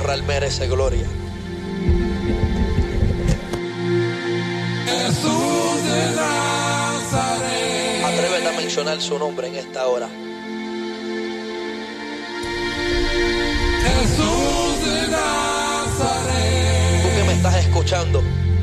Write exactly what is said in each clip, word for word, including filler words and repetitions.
honra, Él merece gloria. Jesús de Nazaret. Atrévete a mencionar su nombre en esta hora. Jesús de Nazaret. Tú que me estás escuchando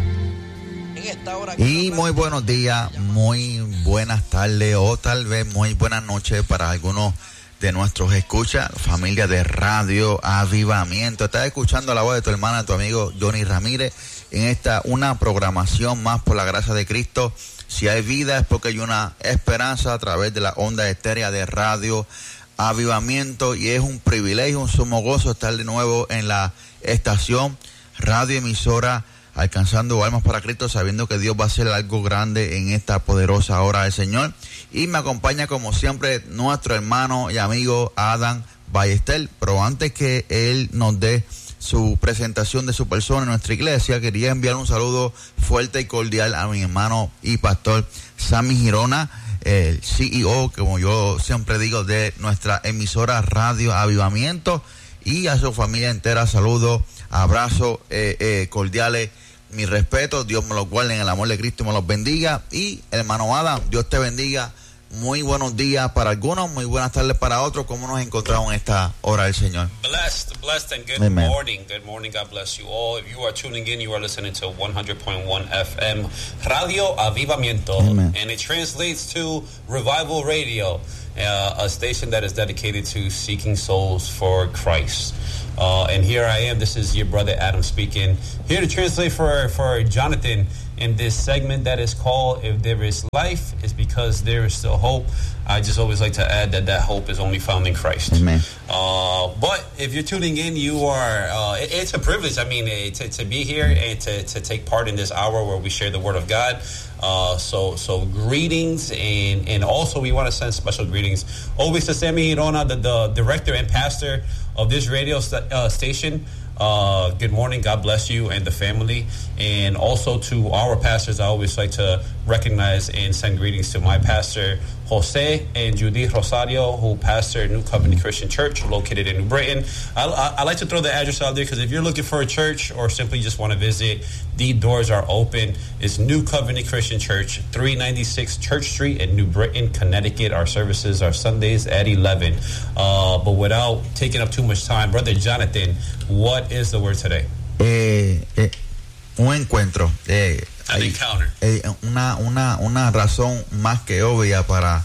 en esta hora. Y muy buenos días, muy buenas tardes o tal vez muy buenas noches para algunos de nuestros escuchas, familia de Radio Avivamiento. Estás escuchando la voz de tu hermana, tu amigo Johnny Ramírez, en esta una programación más por la gracia de Cristo. Si hay vida es porque hay una esperanza a través de la onda etérea de Radio Avivamiento, y es un privilegio, un sumo gozo estar de nuevo en la estación radio emisora alcanzando almas para Cristo, sabiendo que Dios va a hacer algo grande en esta poderosa hora del Señor. Y me acompaña como siempre nuestro hermano y amigo Adam Ballester. Pero antes que él nos dé su presentación de su persona en nuestra iglesia, quería enviar un saludo fuerte y cordial a mi hermano y pastor Sammy Girona, el C E O, como yo siempre digo, de nuestra emisora Radio Avivamiento, y a su familia entera. Saludos, abrazos eh, eh, cordiales, mi respeto. Dios me los guarde en el amor de Cristo y me los bendiga. Y hermano Adam, Dios te bendiga. Muy buenos días para algunos, muy buenas tardes para otros. ¿Cómo nos encontramos en esta hora del Señor? Blessed, blessed and good Amen. morning. Good morning, God bless you all. If you are tuning in, you are listening to one hundred point one F M Radio Avivamiento. Amen. And it translates to Revival Radio, uh, a station that is dedicated to seeking souls for Christ. Uh, and here I am, this is your brother Adam speaking, here to translate for, for Jonathan in this segment that is called If There Is Life, It's Because There Is Still Hope. I just always like to add that that hope is only found in Christ. Amen. Uh, but if you're tuning in, you are, uh, it, it's a privilege, I mean, uh, to, to be here and to, to take part in this hour where we share the Word of God. Uh, so so greetings, and, and also we want to send special greetings always to Sammy Girona, the, the director and pastor of this radio st- uh, station. Uh, good morning, God bless you and the family. And also to our pastors, I always like to recognize and send greetings to my pastor, Jose and Judy Rosario, who pastor New Covenant Christian Church located in New Britain. I, I, I like to throw the address out there because if you're looking for a church or simply just want to visit, the doors are open. It's New Covenant Christian Church, three ninety-six Church Street in New Britain, Connecticut. Our services are Sundays at eleven. Uh, but without taking up too much time, Brother Jonathan, what is the word today? Eh, eh, un encuentro. Eh, An hay, encounter. eh, una, una, una razón más que obvia para,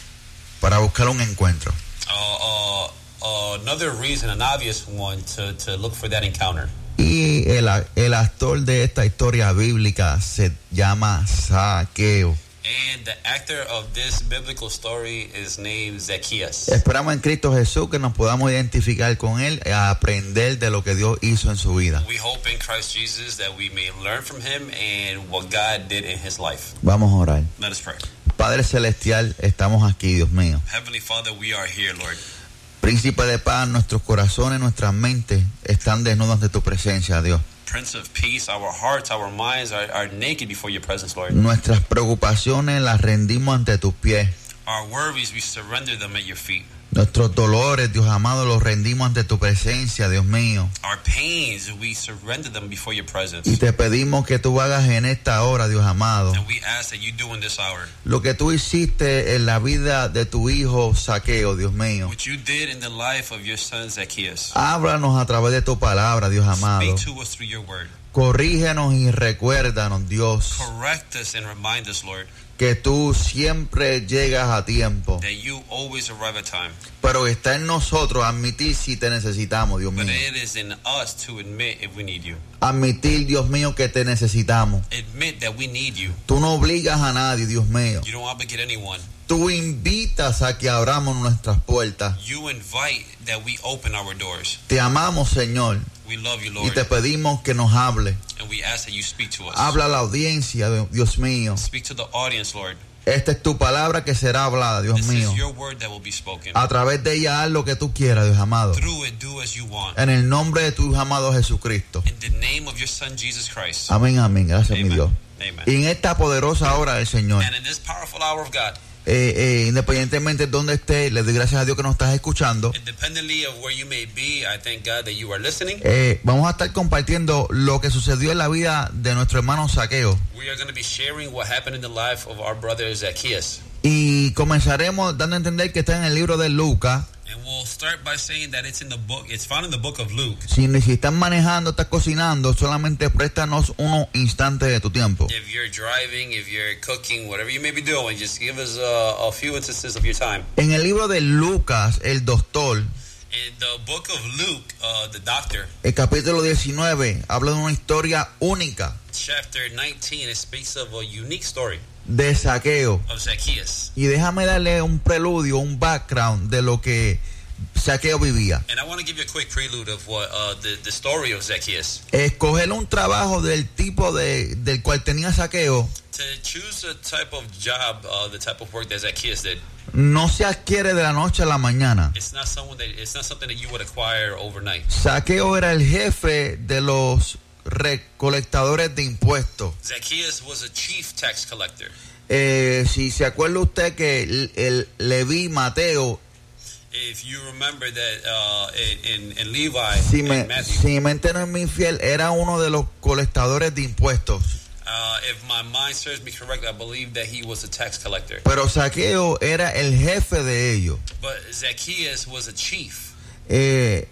para buscar un encuentro. Uh, uh, uh, another reason, an obvious one, to, to look for that encounter. Y el, el actor de esta historia bíblica se llama Zaqueo. And the actor of this biblical story is named Zacchaeus. Esperamos en Cristo Jesús que nos podamos identificar con él y aprender de lo que Dios hizo en su vida. We hope in Christ Jesus that we may learn from him and what God did in his life. Vamos a orar. Let us pray. Padre Celestial, estamos aquí, Dios mío. Heavenly Father, we are here, Lord. Príncipe de paz, nuestros corazones, nuestras mentes están desnudos ante tu presencia, Dios. Prince of Peace, our hearts, our minds are, are naked before your presence, Lord. Nuestras preocupaciones las rendimos ante tus pies. Our worries, we surrender them at your feet. Nuestros dolores, Dios amado, los rendimos ante tu presencia, Dios mío. Our pains, we surrender them before your presence. Y te pedimos que tú hagas en esta hora, Dios amado, And we ask that you do in this hour lo que tú hiciste en la vida de tu hijo Zaqueo, Dios mío. what you did in the life of your son Zacchaeus. Háblanos a través de tu palabra, Dios amado. Speak to us through your word. Corrígenos y recuérdanos, Dios, Correct us and remind us, Lord, que tú siempre llegas a tiempo. that you always arrive at time. Pero está en nosotros admitir si te necesitamos, Dios But mío. it is in us to admit if we need you. Admitir, Dios mío, que te necesitamos. Admit that we need you. Tú no obligas a nadie, Dios mío. You don't obligate anyone. Tú invitas a que abramos nuestras puertas. You invite that we open our doors. Te amamos, Señor, We love you, y Lord, te pedimos que nos hable. and we ask that you speak to us. Habla a la audiencia, Dios mío. Speak to the audience, Lord. Esta es tu palabra que será hablada, Dios This mío. is your word that will be spoken. A través de ella haz lo que tú quieras, Dios amado. Through it, do as you want. En el nombre de tu Hijo amado Jesucristo. In the name of your Son, Jesus Christ. Amén, amén. Gracias, Amen. mi Dios. Amen. Y en esta poderosa hora del Señor, And in this powerful hour of God, Eh, eh, independientemente de donde esté, le doy gracias a Dios que nos estás escuchando. Independently of where you may be, I thank God that you are listening. Eh, vamos a estar compartiendo lo que sucedió en la vida de nuestro hermano Zaqueo. We are going to be sharing what happened in the life of our brother Zacchaeus. Y comenzaremos dando a entender que está en el libro de Lucas. And we'll start by saying that it's in the book. It's found in the book of Luke. Si, si están manejando, estás cocinando, solamente préstanos unos instantes de tu tiempo. If you're driving, if you're cooking, whatever you may be doing, just give us a, a few instances of your time. En el libro de Lucas, el doctor, In the book of Luke, uh, the doctor, el capítulo diecinueve, habla de una historia única chapter nineteen, it speaks of a unique story de Zaqueo. of Zacchaeus. Y déjame darle un preludio, un background de lo que Zaqueo vivía. And I want to give you a quick prelude of what uh, the, the story of Zacchaeus. Escoger un trabajo del tipo de, del cual tenía Zaqueo To choose a type of job, uh, the type of work that Zacchaeus did, no se adquiere de la noche a la mañana. it's not someone that it's not something that you would acquire overnight. Zaqueo era el jefe de los recolectadores de impuestos. Zacchaeus was a chief tax collector. Eh, si se acuerda usted que el, el Leví, Mateo, If you remember that uh, in, in Levi si me, and Matthew, si mi mente no es muy fiel, era uno de los colectadores de impuestos. uh, if my mind serves me correct, I believe that he was a tax collector. Pero Zaqueo era el jefe de ellos. But Zacchaeus was a chief. Eh,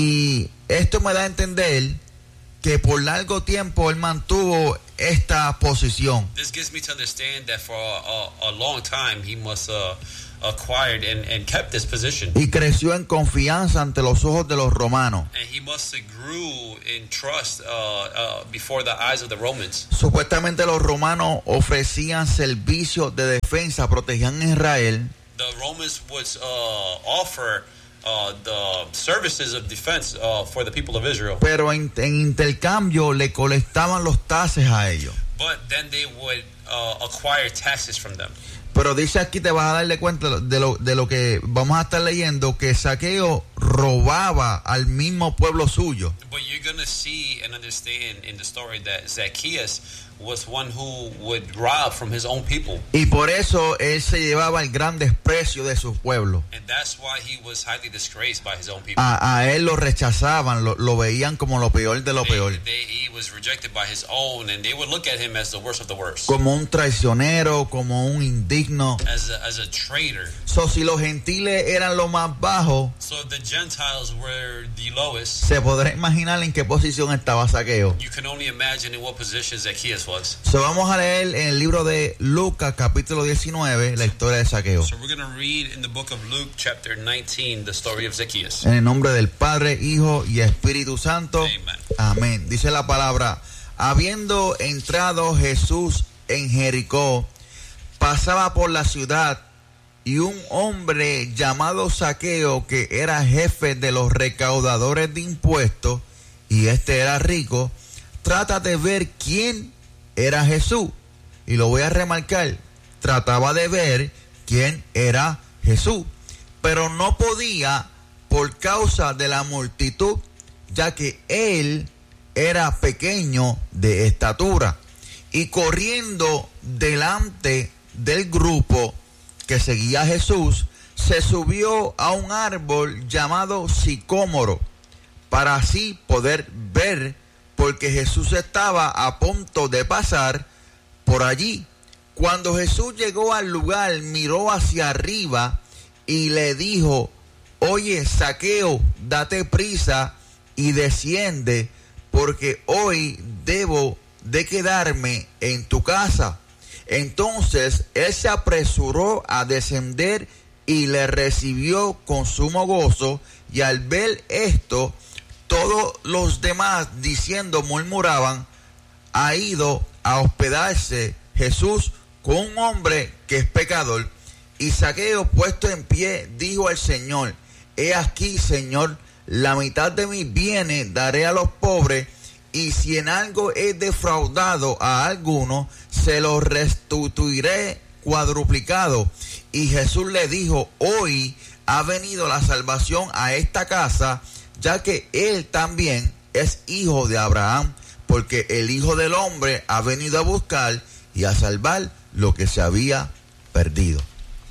y esto me da a entender que por largo tiempo él mantuvo esta posición. This gives me to understand that for a, a, a long time he must uh, acquired and, and kept this position. Y creció en confianza ante los ojos de los romanos. And he must have grew in trust uh, uh, before the eyes of the Romans. Supuestamente los romanos ofrecían servicios de defensa, protegían a Israel. The Romans would uh, offer uh, the services of defense uh, for the people of Israel. Pero en, en intercambio le colectaban los taxes a ellos. But then they would uh, acquire taxes from them. Pero dice aquí, te vas a darle cuenta de lo, de lo que vamos a estar leyendo, que Zaqueo robaba al mismo pueblo suyo. But you're going to see and understand in the story that Zacchaeus was one who would rob from his own people. Y por eso él se llevaba el gran desprecio de su pueblo. And that's why he was highly disgraced by his own people. A, a él lo rechazaban, lo, lo veían como lo peor de lo They- peor. they- he was rejected by his own, and they would look at him as the worst of the worst, Como un traicionero, como un indigno. as a, as a traitor. So, si los gentiles eran lo más bajo, So the Gentiles were the lowest. se podrá imaginar en qué posición estaba Zaqueo. You can only imagine in what position Zacchaeus was. So, vamos a leer en el libro de Lucas, capítulo diecinueve, la historia de Zaqueo. So we're going to read in the book of Luke, chapter nineteen, the story of Zacchaeus. En el nombre del Padre, Hijo y Espíritu Santo. Amen. Amén. Dice la palabra: habiendo entrado Jesús en Jericó, pasaba por la ciudad, y un hombre llamado Zaqueo, que era jefe de los recaudadores de impuestos, y este era rico, trata de ver quién era Jesús. Y lo voy a remarcar: trataba de ver quién era Jesús, pero no podía por causa de la multitud, ya que él era pequeño de estatura. Y corriendo delante del grupo que seguía a Jesús, se subió a un árbol llamado sicómoro, para así poder ver, porque Jesús estaba a punto de pasar por allí. Cuando Jesús llegó al lugar, miró hacia arriba y le dijo: oye, Zaqueo, date prisa y desciende, porque hoy debo de quedarme en tu casa. Entonces él se apresuró a descender y le recibió con sumo gozo. Y al ver esto, todos los demás, diciendo, murmuraban: ha ido a hospedarse Jesús con un hombre que es pecador. Y Zaqueo, puesto en pie, dijo al Señor: he aquí, Señor, la mitad de mis bienes daré a los pobres, y si en algo he defraudado a alguno, se lo restituiré cuadruplicado. Y Jesús le dijo: hoy ha venido la salvación a esta casa, ya que él también es hijo de Abraham, porque el Hijo del Hombre ha venido a buscar y a salvar lo que se había perdido.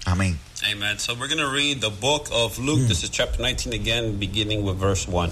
Amén. Amen. So we're going to read the book of Luke. Mm. This is chapter nineteen again, beginning with verse one.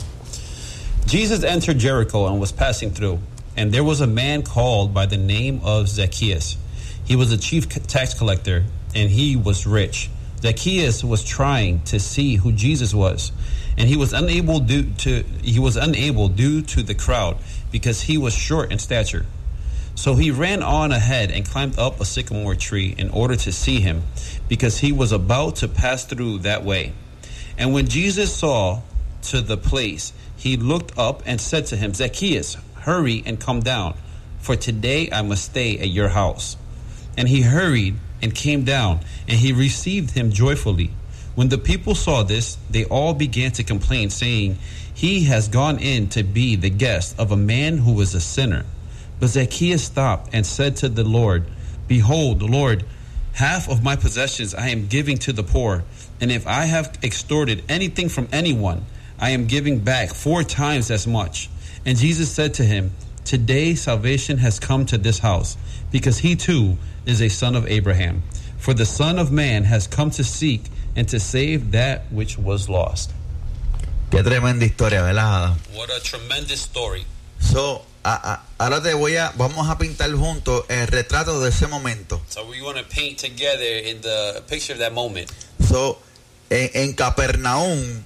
Jesus entered Jericho and was passing through, and there was a man called by the name of Zacchaeus. He was a chief tax collector, and he was rich. Zacchaeus was trying to see who Jesus was, and he was unable due to he was unable due to the crowd because he was short in stature. So he ran on ahead and climbed up a sycamore tree in order to see him, because he was about to pass through that way. And when Jesus saw to the place, he looked up and said to him, Zacchaeus, hurry and come down, for today I must stay at your house. And he hurried and came down, and he received him joyfully. When the people saw this, they all began to complain, saying, he has gone in to be the guest of a man who was a sinner. But Zacchaeus stopped and said to the Lord, behold, Lord, half of my possessions I am giving to the poor, and if I have extorted anything from anyone, I am giving back four times as much. And Jesus said to him, today salvation has come to this house, because he too is a son of Abraham. For the Son of Man has come to seek and to save that which was lost. Qué tremenda historia, ¿verdad? What a tremendous story. So, a, a, ahora te voy a, vamos a pintar juntos el retrato de ese momento. So we want to paint together in the picture of that moment. So, en, en Capernaum,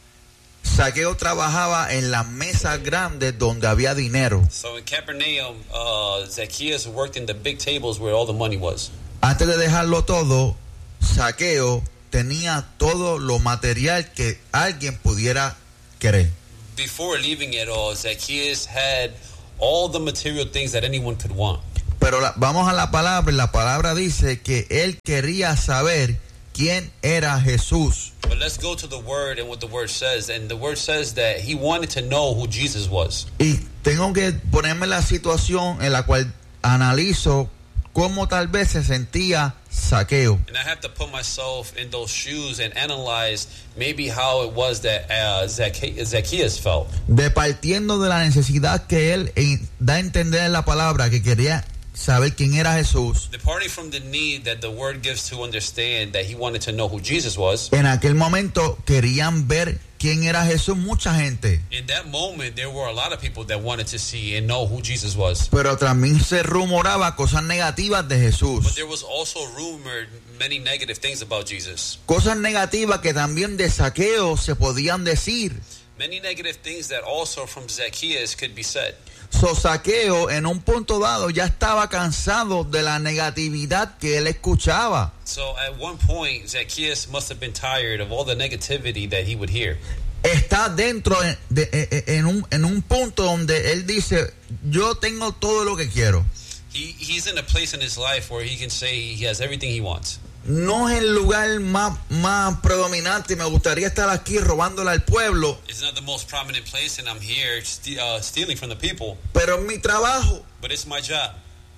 Zaqueo trabajaba en las mesas grandes donde había dinero. So in Capernaum, uh, Zacchaeus worked in the big tables where all the money was. Antes de dejarlo todo, Zaqueo tenía todo lo material que alguien pudiera querer. Before leaving it all, Zacchaeus had all the material things that anyone could want. Pero la, vamos a la palabra, la palabra dice que él quería saber quién era Jesús. But let's go to the word and what the word says. And the word says that he wanted to know who Jesus was. Y tengo que ponerme la situación en la cual analizo cómo tal vez se sentía Zaqueo. And I have to put myself in those shoes and analyze maybe how it was that uh, Zacchaeus, Zacchaeus felt. De partiendo de la necesidad que él eh, da a entender en la palabra que quería saber quién era Jesús. Departing from the need that the word gives to understand that he wanted to know who Jesus was. En aquel momento querían ver quién era Jesús mucha gente. In that moment there were a lot of people that wanted to see and know who Jesus was. Pero también se rumoraba cosas negativas de Jesús. But there was also rumored many negative things about Jesus. Cosas negativas que también de Zaqueo se podían decir. Many negative things that also from Zacchaeus could be said. So, Zaqueo en un punto dado ya estaba cansado de la negatividad que él escuchaba. So at one point Zacchaeus must have been tired of all the negativity that he would hear. Está dentro de, de, en, un, en un punto donde él dice, yo tengo todo lo que quiero. He, he's in a place in his life where he can say he has everything he wants. No es el lugar más, más predominante. Me gustaría estar aquí robándole al pueblo. It's not the most prominent place, and I'm here st- uh, stealing from the people. Pero es mi trabajo. But it's my job.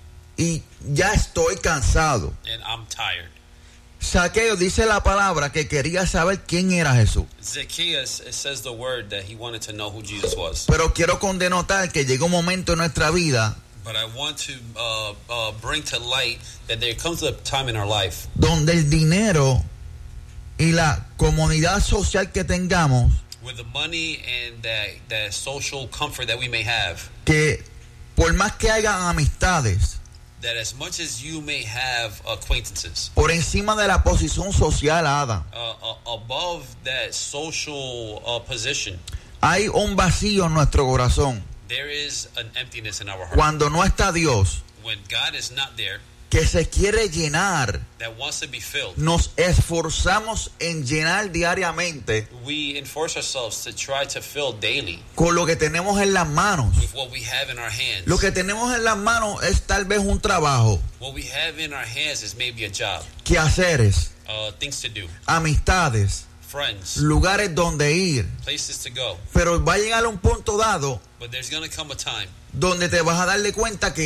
Y ya estoy cansado. And I'm tired. Zaqueo dice la palabra que quería saber quién era Jesús. Zacchaeus, it says the word that he wanted to know who Jesus was. Pero quiero condenar que llega un momento en nuestra vida. But I want to uh, uh, bring to light that there comes a time in our life donde el dinero y la comodidad social que tengamos, with the money and that, that social comfort that we may have, que por más que hayan amistades, that as much as you may have acquaintances, por encima de la posición social, Ada, uh, uh, above that social uh, position, hay un vacío en nuestro corazón. There is an emptiness in our heart. Cuando no está Dios, when God is not there, que se quiere llenar, that wants to be filled, nos esforzamos en llenar diariamente, we enforce ourselves to try to fill daily con lo que tenemos en las manos. with what we have in our hands. Lo que tenemos en las manos es tal vez un trabajo, What we have in our hands is maybe a job, quehaceres, uh, things to do, amistades, friends, lugares donde ir. places to go. Pero va a llegar a un punto dado But there's going to come a time donde te vas a darle cuenta que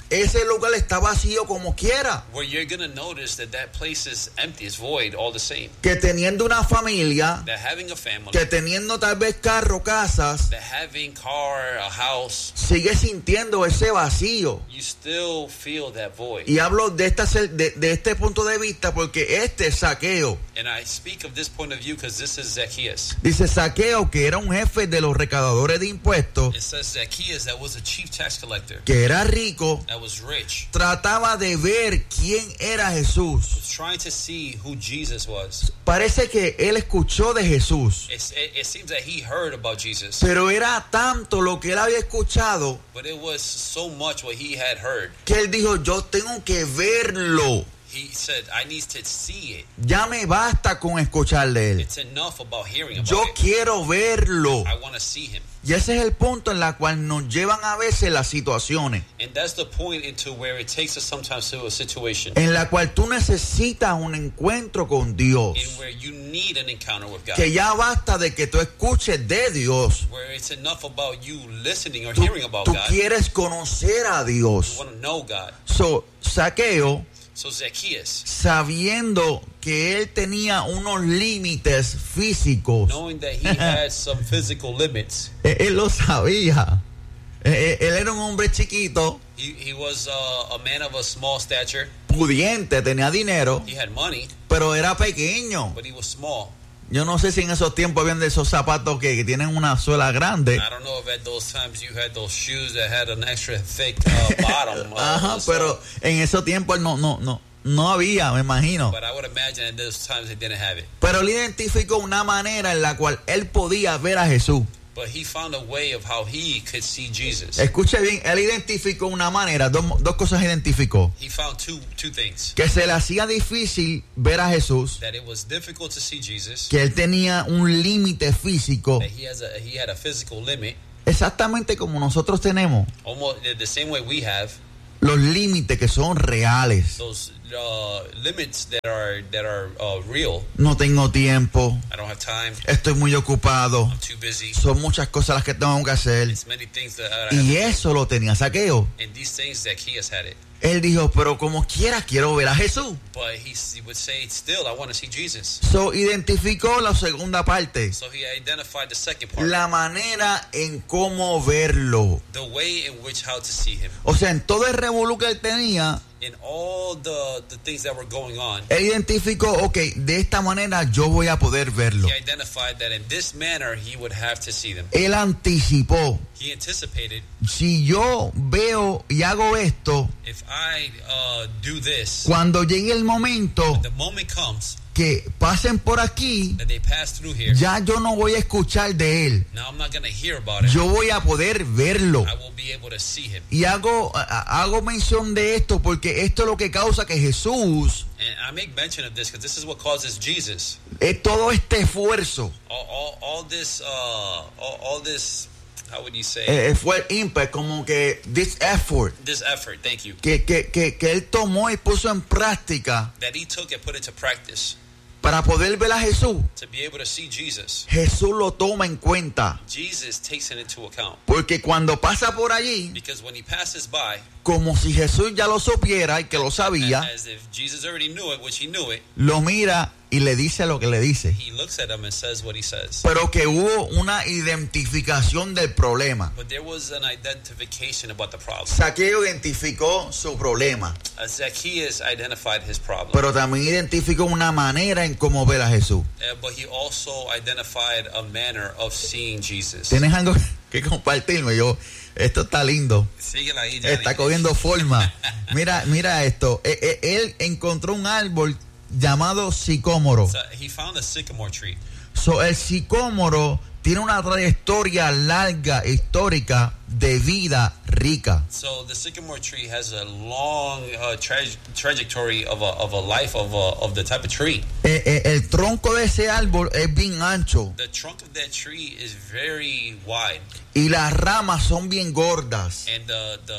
ese lugar está vacío como quiera. Where you're going to notice that that place is empty, it's void all the same. Que teniendo una familia, That having a family, que teniendo tal vez carro, casas, that having car, a house, sigue sintiendo ese vacío. you still feel that void. Y hablo de, esta, de, de este punto de vista porque este Zaqueo, And I speak of this point of view because this is Zacchaeus. dice Zaqueo que era un jefe de los recaudadores de impuestos, It says Zacchaeus, that was a chief tax collector, que era rico, that was rich, trataba de ver quién era Jesús. was trying to see who Jesus was. Parece que él escuchó de Jesús, It's, it, it seems that he heard about Jesus, pero era tanto lo que él había escuchado but it was so much what he had heard. que él dijo, yo tengo que verlo. He said, I need to see it. Ya me basta con escuchar de él. It's enough about hearing about Yo it. quiero verlo. I want to see him. Y ese es el punto en el cual nos llevan a veces las situaciones, And that's the point into where it takes us sometimes to a situation en la cual tú necesitas un encuentro con Dios. in where you need an encounter with God. Que ya basta de que tú escuches de Dios. Where it's enough about you listening or Tú, hearing about tú God. quieres conocer a You Dios. want to know God. So, Zaqueo, So Zacchaeus, sabiendo que él tenía unos límites físicos, knowing that he had some physical limits, él, él lo sabía. Eh, eh, Él era un hombre chiquito, he, he was uh, a man of a small stature. pudiente, tenía dinero, He had money, pero era pequeño. but he was small. Yo no sé si en esos tiempos habían de esos zapatos que, que tienen una suela grande. I don't know if at those times you had those shoes that had an extra thick uh, bottom. Uh, Ajá, so- pero en esos tiempos no, no, no, no había, me imagino. But I would imagine at those times they didn't have it. Pero él identificó una manera en la cual él podía ver a Jesús. But he found a way of how he could see Jesus. Escuche bien, él identificó una manera, dos, dos cosas identificó. He found two two things. Que se le hacía difícil ver a Jesús, That it was difficult to see Jesus. que él tenía un límite físico, That he has a he had a physical limit, exactamente como nosotros tenemos almost the- the same way we have los límites que son reales. those uh, limits that are that are uh, real. No tengo tiempo, I don't have time. estoy muy ocupado, I'm too busy. son muchas cosas las que tengo que hacer. It's many things that I have. Y eso lo tenía Zaqueo. And these things Zacchaeus had it. Él dijo, pero como quiera quiero ver a Jesús. But he, he would say, still, I want to see Jesus. So identificó la segunda parte, So he identified the second part. la manera en cómo verlo. The way in which how to see him. O sea, en todo el revolú que él tenía, In all the, the things that were going on, él identificó, ok, de esta manera yo voy a poder verlo. he identified that in this manner he would have to see them. Él anticipó, He anticipated, si yo veo y hago esto, if I uh, do this, cuando llegue el momento the moment comes que pasen por aquí, that they pass through here, ya yo no voy a escuchar de él. now I'm not going to hear about it. Yo voy a poder verlo. I will be able to see him. Y hago, a- hago mención de esto porque esto es lo que causa que Jesús, And I make mention of this because this is what causes Jesus. es todo este esfuerzo, All, all, all this, uh, all, all this, how would you say? eh, fue el ímpetu, como que this effort, This effort, thank you, que, que, que, que él tomó y puso en práctica that he took and put into practice para poder ver a Jesús. to be able to see Jesus. Jesús lo toma en cuenta, Jesus takes it into account porque cuando pasa por allí, because when he passes by, como si Jesús ya lo supiera y que lo sabía, as if Jesus already knew it, which he knew it, lo mira y le dice lo que le dice. he looks at him and says what he says. Pero que hubo una identificación del problema. But there was an identification about the problem. Zaqueo identificó su problema, Uh, Zacchaeus identified his problem, pero también identificó una manera en cómo ver a Jesús. uh, but he also identified a manner of seeing Jesus. ¿Tienes algo que compartirme? Yo, esto está lindo, Síguela ahí, Johnny. está cogiendo forma. Mira, mira esto. Eh, eh, Él encontró un árbol llamado sicómoro. So he found a sycamore tree. So, el sicómoro tiene una trayectoria larga, histórica, de vida rica. So the sycamore tree has a long uh, tra- trajectory of a, of a life of a, of the type of tree. Eh, eh, el tronco de ese árbol es bien ancho The trunk of that tree is very wide, y las ramas son bien gordas. and the the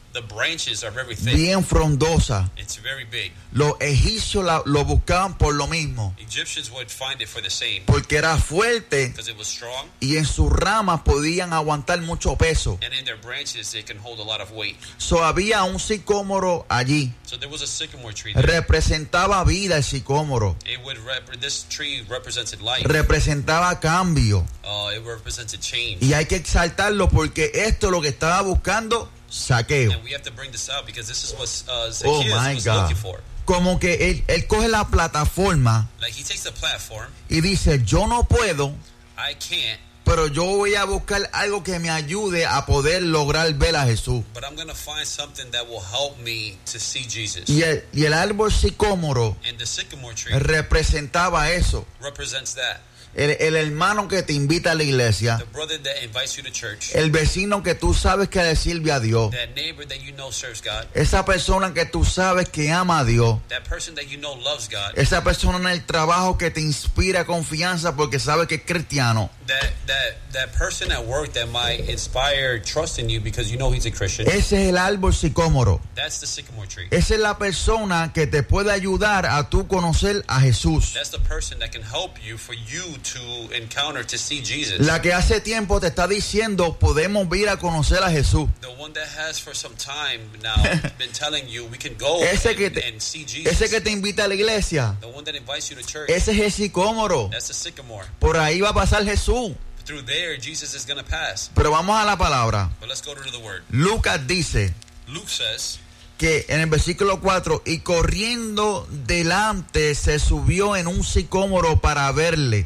the branches are very thick. bien frondosa. It's very big. Los egipcios la- lo buscaban por lo mismo, Egyptians would find it for the same porque era fuerte because it was strong, y en sus ramas podían aguantar mucho peso. and in their branches they can hold a lot of weight. So había un sicómoro allí. So there was a sycamore tree there. Representaba vida el sicómoro. It would rep- this tree represented life. Representaba cambio. Uh, it represented change. Y hay que exaltarlo porque esto es lo que estaba buscando Saqueo. And we have to bring this out because this is what uh, Oh Zacchaeus my was God. looking for. Como que él, él coge la plataforma Like he takes the platform. y dice, yo no puedo, I can't, pero yo voy a buscar algo que me ayude a poder lograr ver a Jesús. but I'm going to find something that will help me to see Jesus. Y el, y el árbol sicómoro And the sycamore tree representaba eso. represents that. El, el hermano que te invita a la iglesia, The brother that invites you to church, el vecino que tú sabes que le sirve a Dios, that neighbor that you know serves God, esa persona que tú sabes que ama a Dios, that person that you know loves God, esa persona en el trabajo que te inspira confianza porque sabe que es cristiano. that that that person at work that might inspire trust in you because you know he's a Christian. Ese es el árbol sicómoro. That's the sycamore tree. Esa es la persona que te puede ayudar a tú conocer a Jesús. That's the person that can help you for you to encounter, to see Jesus. La que hace tiempo te está diciendo, podemos ir a conocer a Jesús. The one that has for some time now been telling you we can go Ese and, que te, and see Jesus. ese que te invita a la iglesia, The one that invites you to church. ese es el sicómoro. That's the sycamore. Por ahí va a pasar Jesús. Through there, Jesus is going to pass. Pero vamos a la palabra. But let's go to the word. Lucas dice Luke says, que en el versículo cuatro, y corriendo delante se subió en un sicómoro para verle.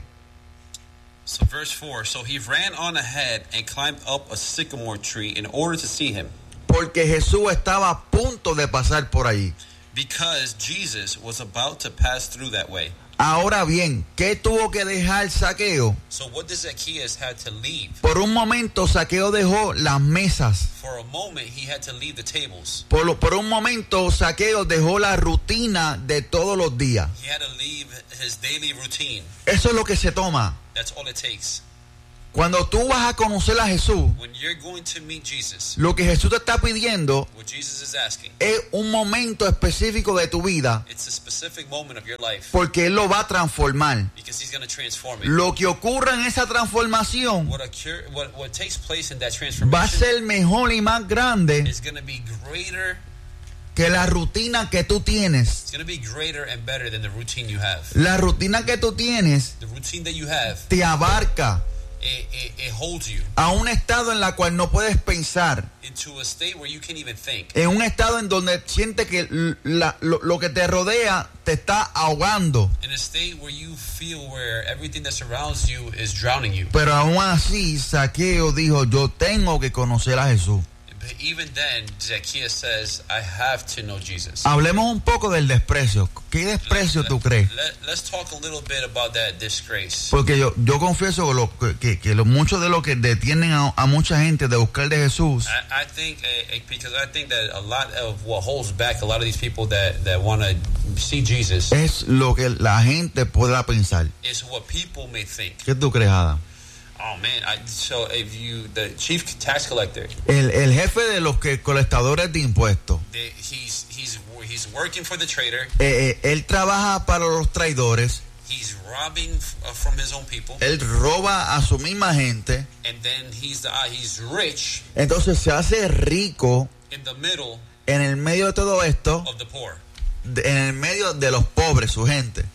so verse four, so he ran on ahead and climbed up a sycamore tree in order to see him, Porque Jesús estaba a punto de pasar por allí. because Jesus was about to pass through that way. Ahora bien, ¿qué tuvo que dejar Saqueo? So what does Zacchaeus had to leave? Por un momento Saqueo dejó las mesas. For a moment, he had to leave the tables. Por, lo- por un momento Saqueo dejó la rutina de todos los días. He had to leave his daily routine. Eso es lo que se toma. That's all it takes. Cuando tú vas a conocer a Jesús, When you're going to meet Jesus, lo que Jesús te está pidiendo what Jesus is asking, es un momento específico de tu vida, it's a specific moment of your life porque Él lo va a transformar. because he's going to transform it. Lo que ocurra en esa transformación What, occur, what, what takes place in that va a transformation ser mejor y más grande is going to be greater. que la rutina que tú tienes. It's going to be greater and better than the routine you have. La rutina que tú tienes The routine that you have, te abarca it, it, it holds you a un estado en la cual no puedes pensar, into a state where you can't even think. en un estado en donde sientes que la- lo, lo que te rodea te está ahogando, In a state where you feel where everything that surrounds you is drowning you. pero aún así Saqueo dijo, yo tengo que conocer a Jesús. But even then, Zacchaeus says, I have to know Jesus. Hablemos un poco del desprecio. ¿Qué desprecio tú crees? Let, let's talk a little bit about that disgrace. Porque yo, yo confieso que, lo, que, que lo, mucho de lo que detienen a, a mucha gente de buscar de Jesús I, I think, uh, because I think that a lot of what holds back a lot of these people that, that want to see Jesus es lo que la gente pueda pensar. is what people may think. ¿Qué tú crees, Adam? Oh man, I, so if you, the chief tax collector, El, el jefe de los que colectadores de impuestos, they, he's, he's, he's working for the trader. eh, eh, él trabaja para los traidores, He's robbing f- uh, from his own people. él roba a su misma gente, And then he's the, uh, he's rich entonces se hace rico in the middle en el medio de todo esto, of the poor. de- en el medio de los pobres, su gente.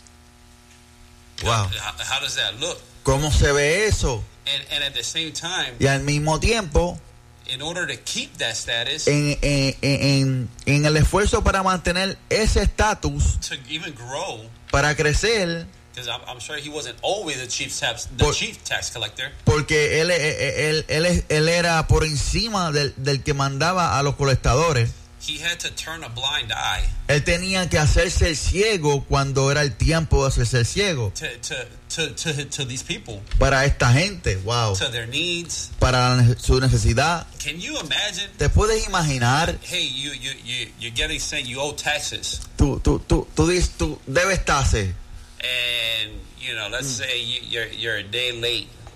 Wow. How, how does that look? ¿Cómo se ve eso? And, and at the same time, Y al mismo tiempo, in order to keep that status, en, en, en, en el esfuerzo para mantener ese estatus, to even grow, para crecer, because I'm, I'm sure he wasn't always the chief tax, the Por- chief tax collector. porque él, él, él, él, él era por encima del, del que mandaba a los colectadores. He had to turn a blind eye Él tenía que hacerse el ciego cuando era el tiempo de hacerse el ciego. to, to, to, to, to these people, Para esta gente, wow. to their needs. Para la nece- su necesidad. Can you imagine? ¿Te puedes imaginar? Hey, you you you you're getting sent. You owe taxes, Tú, tú, tú, tú, dices, tú debes tase. and you know, let's say you, you're you're a day late.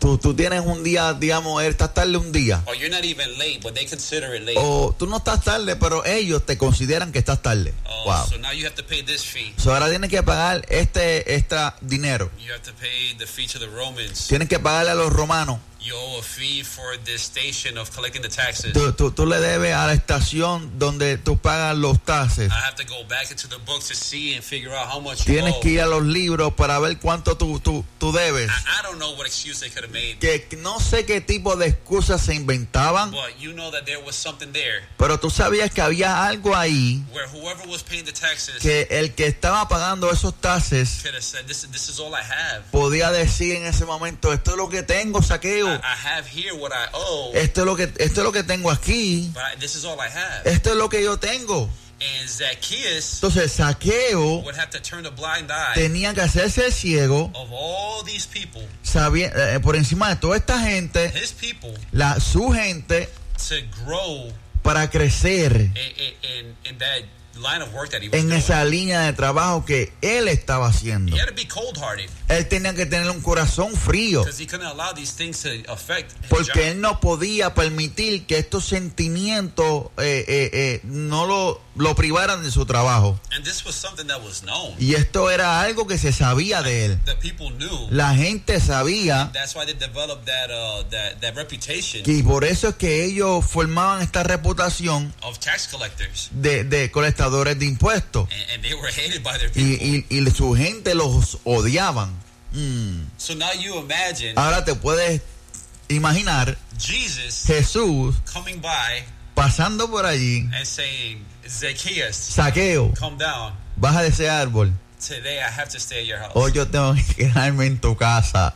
Tú, tú tienes un día, digamos, estás tarde un día. Or you're not even late, but they consider it late. O tú no estás tarde, pero ellos te consideran que estás tarde. Oh, Wow. so now you have to pay this fee. So ahora tienes que pagar este extra dinero. You have to pay the fee to the Romans. Tienes que pagarle a los romanos. You owe a fee for this station of collecting the taxes. Tú, tú, tú le debes a la estación donde tú pagas los taxes. I have to go back into the books to see and figure out how much you Tienes owe. que ir a los libros para ver cuánto tú, tú, tú debes. I, I don't know what excuse they could have made. Que no sé qué tipo de excusas se inventaban, But you know that there was something there pero tú sabías que había algo ahí, where whoever was paying the taxes que el que estaba pagando esos taxes could have said, this, this is all I have. podía decir en ese momento, esto es lo que tengo, Saqueo. I, I have here what I owe, Esto es lo que, esto es lo que tengo aquí. but I, this is all I have. Esto es lo que yo tengo. And Zacchaeus Entonces Saqueo would have to turn a blind eye tenía que hacerse el ciego, of all these people, sabía, eh, por encima de toda esta gente, his people, la, su gente, to grow para crecer in, in, in that line of work that he was en doing. esa línea de trabajo que él estaba haciendo. He had to be cold-hearted Él tenía que tener un corazón frío, because he couldn't allow these things to affect his porque job. él no podía permitir que estos sentimientos eh, eh, eh, no lo, lo privaran de su trabajo. And this was something that was known. Y esto era algo que se sabía de él. The people knew. La gente sabía, That's why they developed that uh, that that reputation y por eso es que ellos formaban esta reputación of tax collectors, de, de colectadores de impuestos. and, and they were hated by their Y, people. y, y su gente los odiaban. Mm. So now you imagine Ahora te puedes imaginar Jesus Jesús coming by pasando por allí. and saying, Zacchaeus, Saqueo, come down. baja de ese árbol. Today I have to stay at your house. Hoy yo tengo que quedarme en tu casa.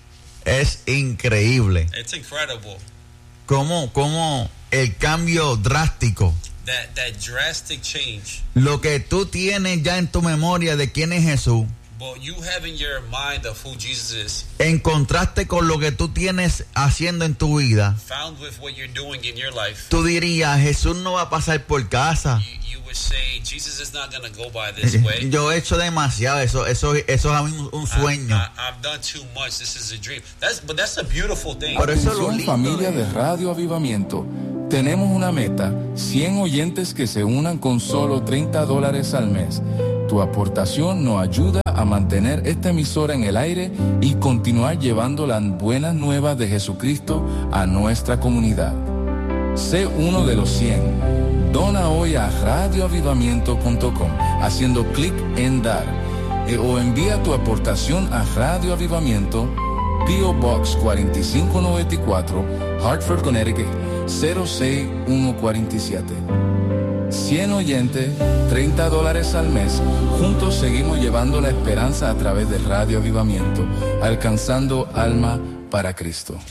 Es increíble. It's incredible. Cómo, cómo el cambio drástico. That that drastic change. Lo que tú tienes ya en tu memoria de quién es Jesús, But you have in your mind of who Jesus is, en contraste con lo que tú tienes haciendo en tu vida, found with what you're doing in your life, tú dirías, Jesús no va a pasar por casa. you, you would say, Jesus is not going to go by this way. Yo he hecho demasiado, eso, eso, eso es a mí un, un sueño. I, I, I've done too much. This is a dream. That's, but that's a beautiful thing. Por eso lo Atención, lindo familia de- de Radio Avivamiento. Tenemos una meta, cien oyentes que se unan con solo treinta dólares al mes. Tu aportación nos ayuda a mantener esta emisora en el aire y continuar llevando las buenas nuevas de Jesucristo a nuestra comunidad. Sé uno de los cien. Dona hoy a radio avivamiento punto com haciendo clic en dar eh, o envía tu aportación a Radio Avivamiento, P O Box cuatro cinco nueve cuatro, Hartford, Connecticut cero seis uno cuatro siete. cien oyentes, treinta dólares al mes. Juntos seguimos llevando la esperanza a través de Radio Avivamiento, alcanzando alma para Cristo.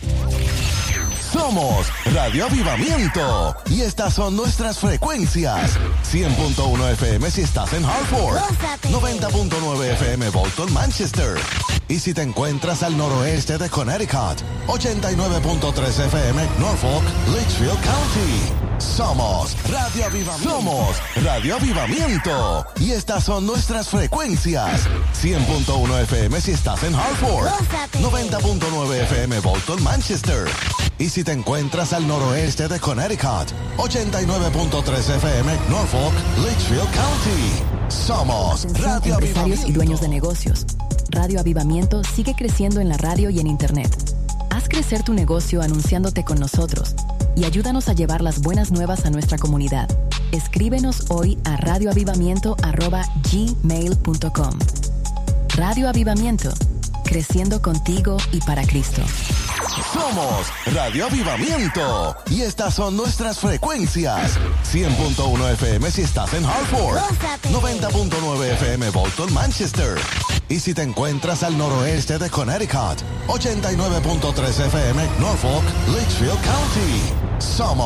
Somos Radio Avivamiento y estas son nuestras frecuencias. cien punto uno F M si estás en Hartford, noventa punto nueve F M Bolton, Manchester. Y si te encuentras al noroeste de Connecticut, ochenta y nueve punto tres F M Norfolk, Litchfield County. Somos Radio Avivamiento. Somos Radio Avivamiento y estas son nuestras frecuencias. cien punto uno F M si estás en Hartford, noventa punto nueve F M Bolton, Manchester. Y si te encuentras al noroeste de Connecticut, ochenta y nueve punto tres F M Norfolk, Litchfield County. Somos Atención, Radio empresarios Avivamiento. y dueños de negocios. Radio Avivamiento sigue creciendo en la radio y en Internet. Haz crecer tu negocio anunciándote con nosotros y ayúdanos a llevar las buenas nuevas a nuestra comunidad. Escríbenos hoy a radioavivamiento arroba gmail punto com. Radio Avivamiento, creciendo contigo y para Cristo. Somos Radio Avivamiento y estas son nuestras frecuencias. cien punto uno F M si estás en Hartford, noventa punto nueve F M Bolton, Manchester. Y si te encuentras al noroeste de Connecticut, ochenta y nueve punto tres F M Norfolk, Litchfield County. Somos